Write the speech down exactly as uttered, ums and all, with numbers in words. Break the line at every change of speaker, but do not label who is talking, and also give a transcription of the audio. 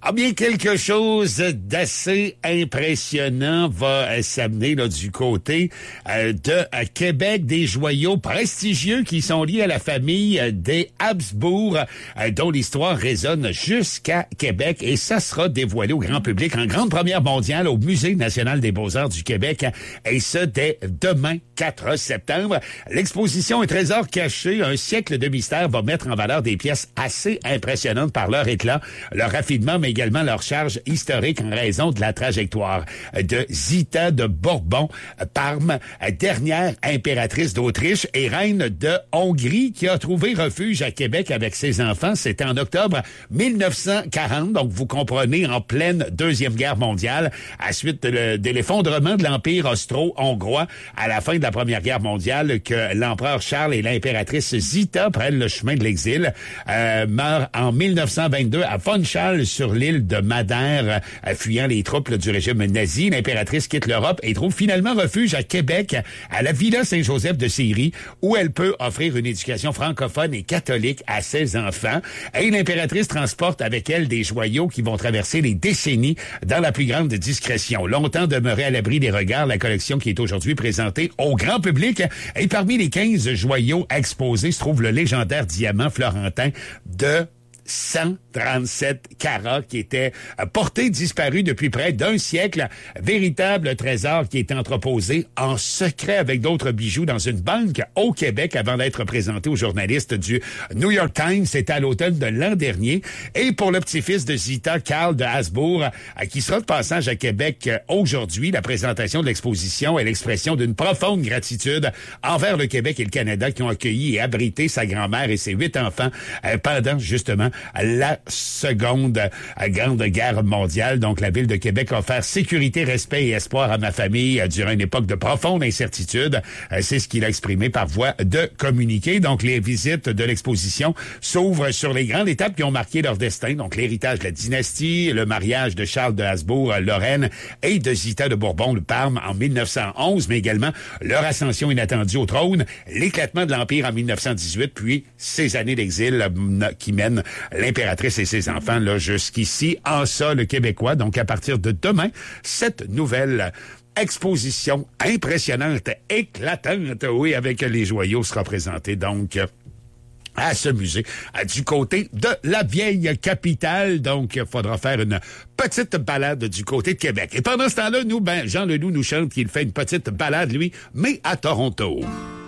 Ah bien, quelque chose d'assez impressionnant va euh, s'amener là du côté euh, de euh, Québec, des joyaux prestigieux qui sont liés à la famille euh, des Habsbourg, euh, dont l'histoire résonne jusqu'à Québec, et ça sera dévoilé au grand public en grande première mondiale au Musée national des beaux-arts du Québec, et ce dès demain, quatre septembre. L'exposition Un trésor caché, un siècle de mystère va mettre en valeur des pièces assez impressionnantes par leur éclat, leur raffinement, mais également leur charge historique en raison de la trajectoire de Zita de Bourbon, Parme, dernière impératrice d'Autriche et reine de Hongrie, qui a trouvé refuge à Québec avec ses enfants. C'était en octobre mille neuf cent quarante, donc vous comprenez, en pleine Deuxième Guerre mondiale, à suite de, de l'effondrement de l'Empire austro-hongrois à la fin de la Première Guerre mondiale, que l'empereur Charles et l'impératrice Zita prennent le chemin de l'exil, euh, meurent en mille neuf cent vingt-deux à Funchal, sur l'île de Madère, euh, fuyant les troupes là, du régime nazi. L'impératrice quitte l'Europe et trouve finalement refuge à Québec, à la Villa Saint-Joseph de Séry, où elle peut offrir une éducation francophone et catholique à ses enfants. Et l'impératrice transporte avec elle des joyaux qui vont traverser les décennies dans la plus grande discrétion. Longtemps demeurée à l'abri des regards, la collection qui est aujourd'hui présentée au grand public. Et parmi les quinze joyaux exposés se trouve le légendaire diamant florentin de cent trente-sept carats qui était porté disparu depuis près d'un siècle. Véritable trésor qui est entreposé en secret avec d'autres bijoux dans une banque au Québec avant d'être présenté aux journalistes du New York Times. C'était à l'automne de l'an dernier. Et pour le petit-fils de Zita, Karl de Habsbourg, qui sera de passage à Québec aujourd'hui, la présentation de l'exposition est l'expression d'une profonde gratitude envers le Québec et le Canada qui ont accueilli et abrité sa grand-mère et ses huit enfants pendant justement la seconde grande guerre mondiale. Donc, la ville de Québec a offert sécurité, respect et espoir à ma famille durant une époque de profonde incertitude. C'est ce qu'il a exprimé par voie de communiqué. Donc, les visites de l'exposition s'ouvrent sur les grandes étapes qui ont marqué leur destin. Donc, l'héritage de la dynastie, le mariage de Charles de Habsbourg, Lorraine, et de Zita de Bourbon, le Parme, en mille neuf cent onze, mais également leur ascension inattendue au trône, l'éclatement de l'Empire en mille neuf cent dix-huit, puis ces années d'exil qui mènent l'impératrice et ses enfants là jusqu'ici en sol québécois. Donc, à partir de demain, cette nouvelle exposition impressionnante, éclatante, oui, avec les joyaux sera présentée donc à ce musée du côté de la vieille capitale. Donc, il faudra faire une petite balade du côté de Québec. Et pendant ce temps-là, nous, ben, Jean Leloup nous chante qu'il fait une petite balade, lui, mais à Toronto.